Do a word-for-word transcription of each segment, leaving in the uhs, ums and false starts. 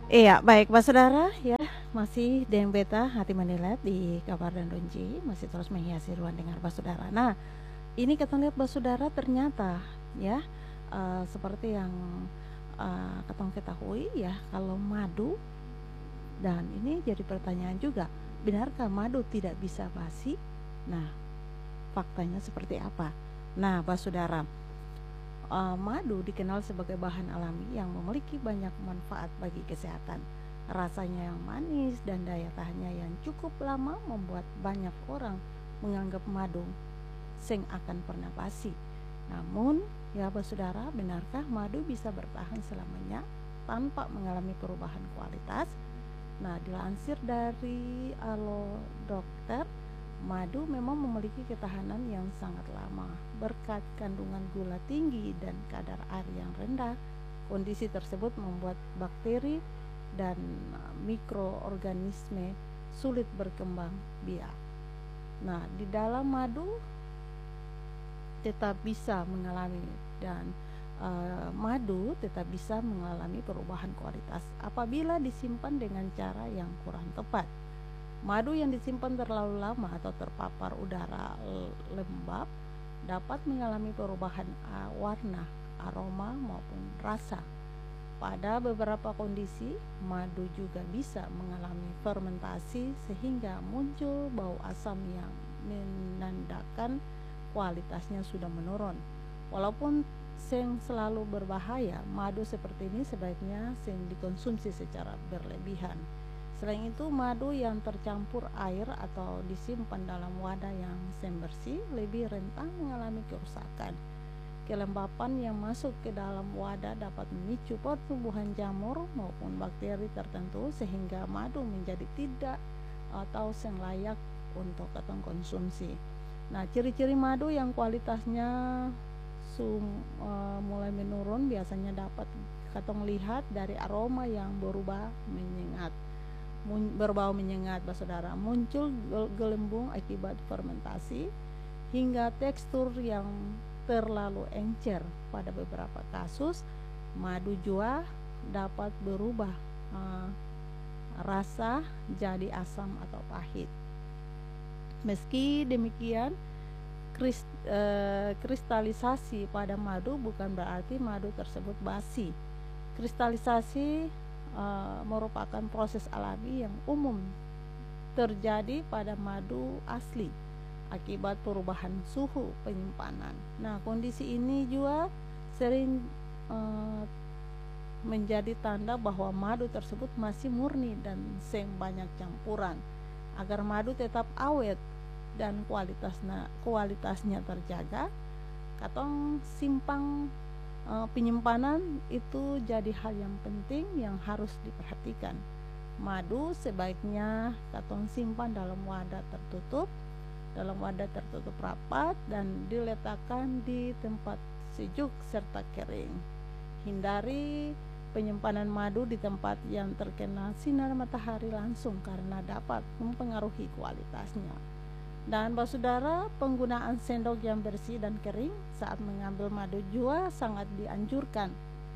Iya, baik Pak Saudara ya, masih D M Beta Hati Mendelet di Kabar dan Donji masih terus menghiasi ruang dengar Pak Saudara. Nah, ini kita lihat Pak Saudara ternyata ya eh, seperti yang eh, ketong ketahui ya, kalau madu, dan ini jadi pertanyaan juga, benarkah madu tidak bisa basi? Nah, faktanya seperti apa? Nah, Pak Saudara, Uh, madu dikenal sebagai bahan alami yang memiliki banyak manfaat bagi kesehatan. Rasanya yang manis dan daya tahannya yang cukup lama membuat banyak orang menganggap madu seng akan pernah basi. Namun, ya saudara, benarkah madu bisa bertahan selamanya tanpa mengalami perubahan kualitas? Nah, dilansir dari Alo Dokter, madu memang memiliki ketahanan yang sangat lama berkat kandungan gula tinggi dan kadar air yang rendah. Kondisi tersebut membuat bakteri dan mikroorganisme sulit berkembang biak. Nah, di dalam madu tetap bisa mengalami dan uh, madu tetap bisa mengalami perubahan kualitas apabila disimpan dengan cara yang kurang tepat. Madu yang disimpan terlalu lama atau terpapar udara lembab dapat mengalami perubahan warna, aroma maupun rasa. Pada beberapa kondisi, madu juga bisa mengalami fermentasi sehingga muncul bau asam yang menandakan kualitasnya sudah menurun. Walaupun seng selalu berbahaya, madu seperti ini sebaiknya seng dikonsumsi secara berlebihan. Selain itu, madu yang tercampur air atau disimpan dalam wadah yang seng bersih lebih rentan mengalami kerusakan. Kelembapan yang masuk ke dalam wadah dapat memicu pertumbuhan jamur maupun bakteri tertentu sehingga madu menjadi tidak atau seng layak untuk ketong konsumsi. Nah, ciri-ciri madu yang kualitasnya sum, uh, mulai menurun biasanya dapat ketong lihat dari aroma yang berubah menyengat, mun, berbau menyengat, saudara, muncul gelembung akibat fermentasi, hingga tekstur yang terlalu encer. Pada beberapa kasus, madu juga dapat berubah uh, rasa jadi asam atau pahit. Meski demikian, krist, e, kristalisasi pada madu bukan berarti madu tersebut basi. Kristalisasi e, merupakan proses alami yang umum terjadi pada madu asli akibat perubahan suhu penyimpanan. Nah, kondisi ini juga sering e, menjadi tanda bahwa madu tersebut masih murni dan seng banyak campuran. Agar madu tetap awet dan kualitasnya kualitasnya terjaga, katong simpang e, penyimpanan itu jadi hal yang penting yang harus diperhatikan. Madu sebaiknya katong simpan dalam wadah tertutup, dalam wadah tertutup rapat dan diletakkan di tempat sejuk serta kering. Hindari penyimpanan madu di tempat yang terkena sinar matahari langsung karena dapat mempengaruhi kualitasnya. Dan saudara, penggunaan sendok yang bersih dan kering saat mengambil madu juga sangat dianjurkan.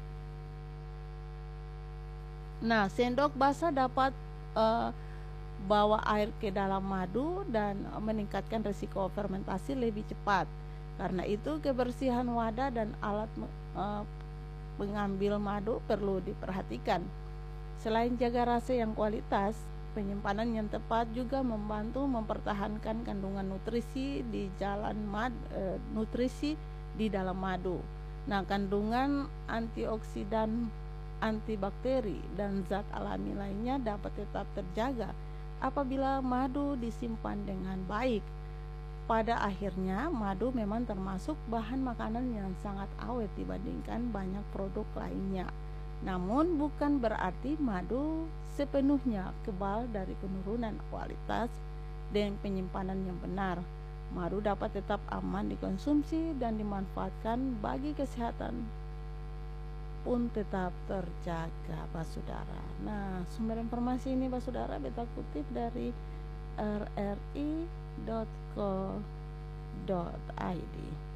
Nah, sendok basah dapat uh, bawa air ke dalam madu dan meningkatkan risiko fermentasi lebih cepat. Karena itu, kebersihan wadah dan alat uh, mengambil madu perlu diperhatikan. Selain jaga rasa yang kualitas, penyimpanan yang tepat juga membantu mempertahankan kandungan nutrisi di jalan mad, e, nutrisi di dalam madu. Nah, kandungan antioksidan, antibakteri dan zat alami lainnya dapat tetap terjaga apabila madu disimpan dengan baik. Pada akhirnya, madu memang termasuk bahan makanan yang sangat awet dibandingkan banyak produk lainnya. Namun bukan berarti madu sepenuhnya kebal dari penurunan kualitas dan penyimpanan yang benar. Madu dapat tetap aman dikonsumsi dan dimanfaatkan bagi kesehatan pun tetap terjaga, Pak Saudara. Nah, sumber informasi ini, Pak Saudara, beta kutip dari r r i dot co dot i d.